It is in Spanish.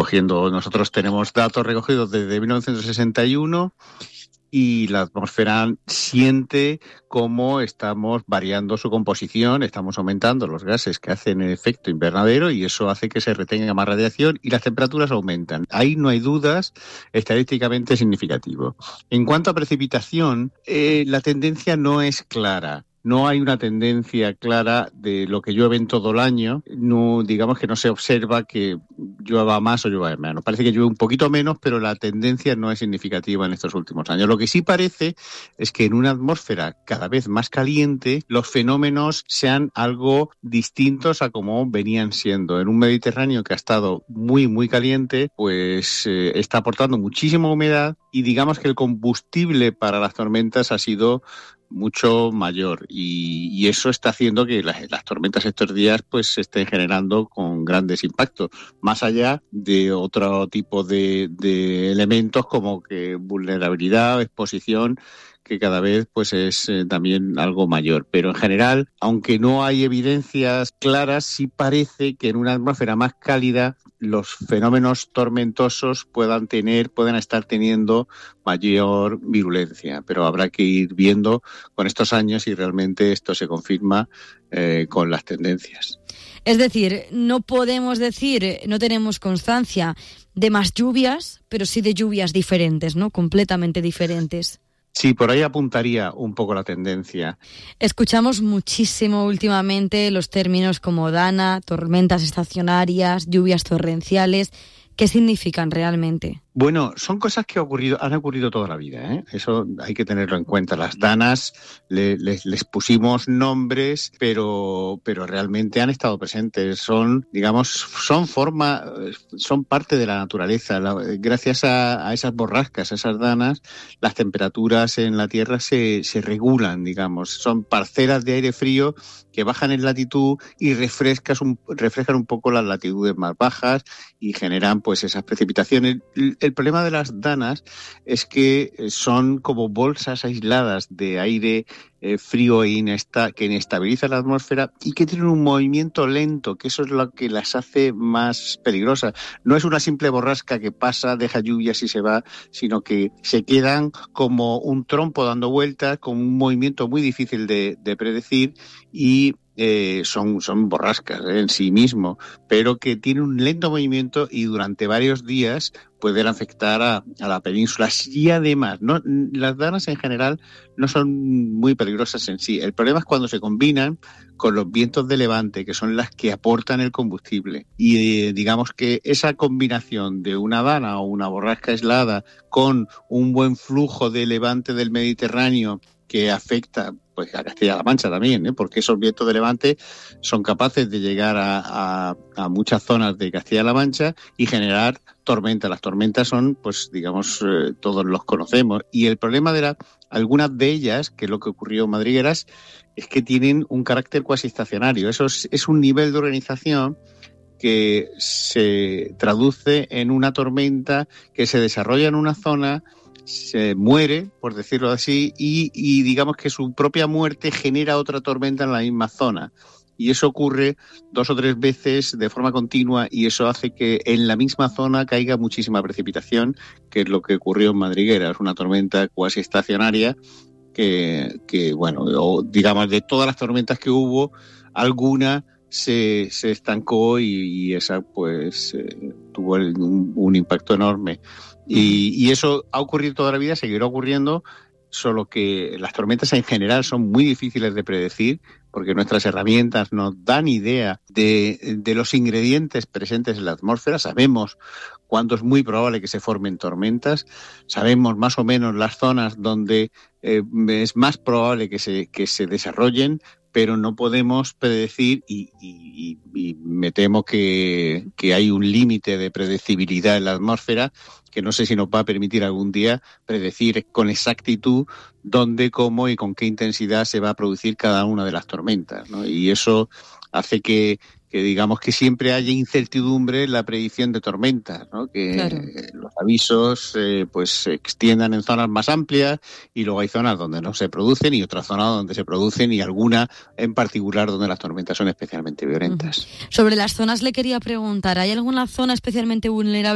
nosotros tenemos datos recogidos desde 1961 y la atmósfera siente cómo estamos variando su composición, estamos aumentando los gases que hacen el efecto invernadero y eso hace que se retenga más radiación y las temperaturas aumentan. Ahí no hay dudas, estadísticamente significativo. En cuanto a precipitación, la tendencia no es clara. No hay una tendencia clara de lo que llueve en todo el año. No, digamos que no se observa que llueva más o llueva menos. Parece que llueve un poquito menos, pero la tendencia no es significativa en estos últimos años. Lo que sí parece es que en una atmósfera cada vez más caliente, los fenómenos sean algo distintos a como venían siendo. En un Mediterráneo que ha estado muy, muy caliente, pues está aportando muchísima humedad y digamos que el combustible para las tormentas ha sido mucho mayor y eso está haciendo que las tormentas estos días pues se estén generando con grandes impactos, más allá de otro tipo de elementos como que vulnerabilidad, exposición, que cada vez pues es también algo mayor. Pero en general, aunque no hay evidencias claras, sí parece que en una atmósfera más cálida los fenómenos tormentosos puedan estar teniendo mayor virulencia. Pero habrá que ir viendo con estos años si realmente esto se confirma con las tendencias. Es decir, no podemos decir, no tenemos constancia de más lluvias, pero sí de lluvias diferentes, ¿no? Completamente diferentes. Sí, por ahí apuntaría un poco la tendencia. Escuchamos muchísimo últimamente los términos como Dana, tormentas estacionarias, lluvias torrenciales. ¿Qué significan realmente? Bueno, son cosas que han ocurrido toda la vida, ¿eh? Eso hay que tenerlo en cuenta. Las danas les pusimos nombres, pero realmente han estado presentes. Son parte de la naturaleza. Gracias a esas borrascas, a esas danas, las temperaturas en la Tierra se regulan, digamos. Son parcelas de aire frío que bajan en latitud y refrescan un poco las latitudes más bajas y generan pues esas precipitaciones. El problema de las danas es que son como bolsas aisladas de aire frío que inestabiliza la atmósfera y que tienen un movimiento lento, que eso es lo que las hace más peligrosas. No es una simple borrasca que pasa, deja lluvias y se va, sino que se quedan como un trompo dando vueltas, con un movimiento muy difícil de predecir y son borrascas en sí mismo, pero que tienen un lento movimiento y durante varios días pueden afectar a la península. Y además, las danas en general no son muy peligrosas en sí. El problema es cuando se combinan con los vientos de levante, que son las que aportan el combustible. Y digamos que esa combinación de una dana o una borrasca aislada con un buen flujo de levante del Mediterráneo que afecta pues a Castilla-La Mancha también, porque esos vientos de levante son capaces de llegar a muchas zonas de Castilla-La Mancha y generar tormentas. Las tormentas son, pues digamos, todos los conocemos. Y el problema de algunas de ellas, que es lo que ocurrió en Madrigueras, es que tienen un carácter cuasi estacionario. Eso es un nivel de organización que se traduce en una tormenta que se desarrolla en una zona, se muere, por decirlo así, y digamos que su propia muerte genera otra tormenta en la misma zona. Y eso ocurre 2 o 3 veces de forma continua y eso hace que en la misma zona caiga muchísima precipitación, que es lo que ocurrió en Madrigueras, una tormenta cuasi estacionaria que bueno, digamos, de todas las tormentas que hubo, alguna se estancó y esa pues tuvo un impacto enorme. Y eso ha ocurrido toda la vida, seguirá ocurriendo, solo que las tormentas en general son muy difíciles de predecir porque nuestras herramientas nos dan idea de los ingredientes presentes en la atmósfera. Sabemos cuándo es muy probable que se formen tormentas, sabemos más o menos las zonas donde es más probable que se desarrollen, pero no podemos predecir y me temo que hay un límite de predecibilidad en la atmósfera que no sé si nos va a permitir algún día predecir con exactitud dónde, cómo y con qué intensidad se va a producir cada una de las tormentas, ¿no? Y eso hace que digamos que siempre haya incertidumbre en la predicción de tormentas, ¿no? Que claro, los avisos pues se extiendan en zonas más amplias y luego hay zonas donde no se producen y otras zonas donde se producen y alguna en particular donde las tormentas son especialmente violentas. Sobre las zonas le quería preguntar, ¿hay alguna zona especialmente vulnerable